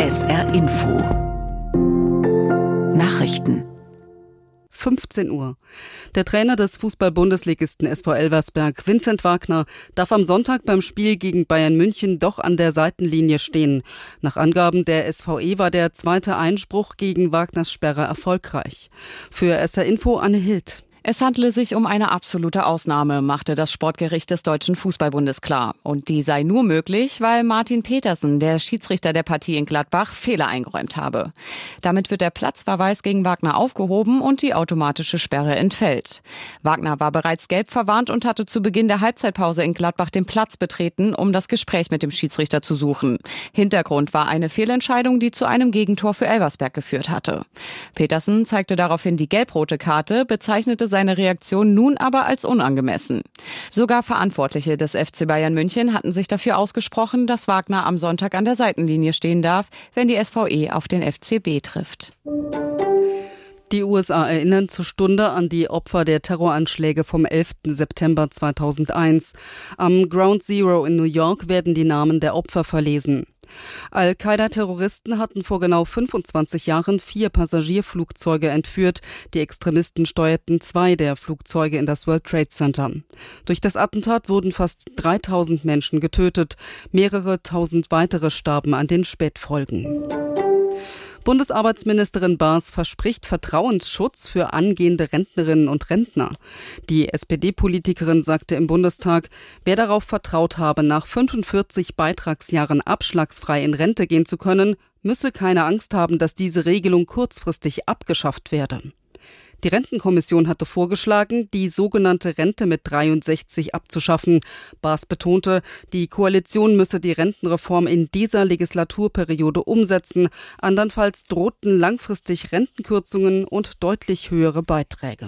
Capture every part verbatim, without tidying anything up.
S R Info Nachrichten fünfzehn Uhr. Der Trainer des Fußball-Bundesligisten S V Elversberg, Vincent Wagner, darf am Sonntag beim Spiel gegen Bayern München doch an der Seitenlinie stehen. Nach Angaben der S V E war der zweite Einspruch gegen Wagners Sperre erfolgreich. Für S R Info Anne Hild. Es handle sich um eine absolute Ausnahme, machte das Sportgericht des Deutschen Fußballbundes klar. Und die sei nur möglich, weil Martin Petersen, der Schiedsrichter der Partie in Gladbach, Fehler eingeräumt habe. Damit wird der Platzverweis gegen Wagner aufgehoben und die automatische Sperre entfällt. Wagner war bereits gelb verwarnt und hatte zu Beginn der Halbzeitpause in Gladbach den Platz betreten, um das Gespräch mit dem Schiedsrichter zu suchen. Hintergrund war eine Fehlentscheidung, die zu einem Gegentor für Elversberg geführt hatte. Petersen zeigte daraufhin die gelb-rote Karte, bezeichnete seine Reaktion nun aber als unangemessen. Sogar Verantwortliche des F C Bayern München hatten sich dafür ausgesprochen, dass Wagner am Sonntag an der Seitenlinie stehen darf, wenn die S V E auf den F C B trifft. Die U S A erinnern zur Stunde an die Opfer der Terroranschläge vom elften September zweitausendeins. Am Ground Zero in New York werden die Namen der Opfer verlesen. Al-Qaida-Terroristen hatten vor genau fünfundzwanzig Jahren vier Passagierflugzeuge entführt. Die Extremisten steuerten zwei der Flugzeuge in das World Trade Center. Durch das Attentat wurden fast dreitausend Menschen getötet. Mehrere tausend weitere starben an den Spätfolgen. Bundesarbeitsministerin Baas verspricht Vertrauensschutz für angehende Rentnerinnen und Rentner. Die S P D-Politikerin sagte im Bundestag, wer darauf vertraut habe, nach fünfundvierzig Beitragsjahren abschlagsfrei in Rente gehen zu können, müsse keine Angst haben, dass diese Regelung kurzfristig abgeschafft werde. Die Rentenkommission hatte vorgeschlagen, die sogenannte Rente mit dreiundsechzig abzuschaffen. Baas betonte, die Koalition müsse die Rentenreform in dieser Legislaturperiode umsetzen. Andernfalls drohten langfristig Rentenkürzungen und deutlich höhere Beiträge.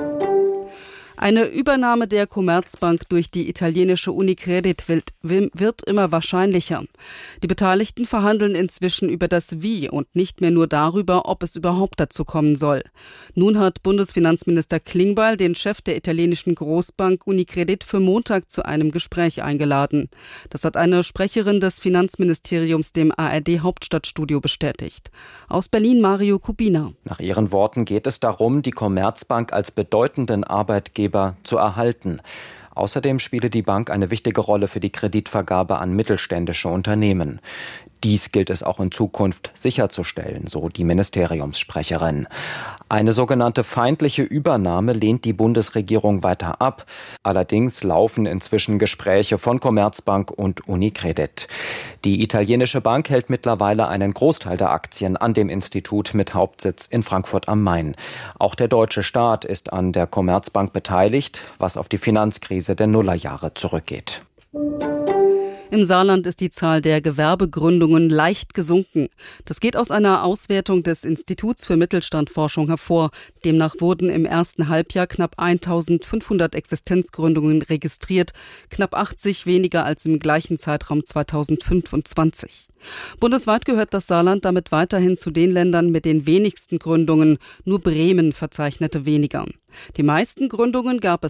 Eine Übernahme der Commerzbank durch die italienische Unicredit wird immer wahrscheinlicher. Die Beteiligten verhandeln inzwischen über das Wie und nicht mehr nur darüber, ob es überhaupt dazu kommen soll. Nun hat Bundesfinanzminister Klingbeil den Chef der italienischen Großbank Unicredit für Montag zu einem Gespräch eingeladen. Das hat eine Sprecherin des Finanzministeriums dem A R D-Hauptstadtstudio bestätigt. Aus Berlin Mario Kubina. Nach ihren Worten geht es darum, die Commerzbank als bedeutenden Arbeitgeber zu erhalten. Außerdem spiele die Bank eine wichtige Rolle für die Kreditvergabe an mittelständische Unternehmen. Dies gilt es auch in Zukunft sicherzustellen, so die Ministeriumssprecherin. Eine sogenannte feindliche Übernahme lehnt die Bundesregierung weiter ab. Allerdings laufen inzwischen Gespräche von Commerzbank und Unicredit. Die italienische Bank hält mittlerweile einen Großteil der Aktien an dem Institut mit Hauptsitz in Frankfurt am Main. Auch der deutsche Staat ist an der Commerzbank beteiligt, was auf die Finanzkrise der Nullerjahre zurückgeht. Im Saarland ist die Zahl der Gewerbegründungen leicht gesunken. Das geht aus einer Auswertung des Instituts für Mittelstandforschung hervor. Demnach wurden im ersten Halbjahr knapp eintausendfünfhundert Existenzgründungen registriert, knapp achtzig weniger als im gleichen Zeitraum zweitausendfünfundzwanzig. Bundesweit gehört das Saarland damit weiterhin zu den Ländern mit den wenigsten Gründungen. Nur Bremen verzeichnete weniger. Die meisten Gründungen gab es